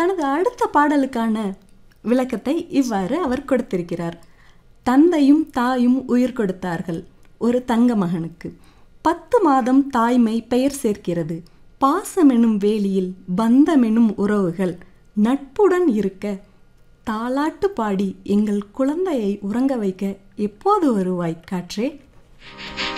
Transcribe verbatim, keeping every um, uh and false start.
தனது அடுத்த பாடலுக்கான விளக்கத்தை இவ்வாறு அவர் கொடுத்திருக்கிறார். தந்தையும் தாயும் உயிர் கொடுத்தார்கள் ஒரு தங்க மகனுக்கு. பத்து மாதம் தாய்மை பெயர் சேர்க்கிறது. பாசமெனும் வேலியில் பந்தமெனும் உறவுகள் நட்புடன் இருக்க தாலாட்டு பாடி எங்கள் குழந்தையை உறங்க வைக்க எப்போது வருவாய் காற்றே?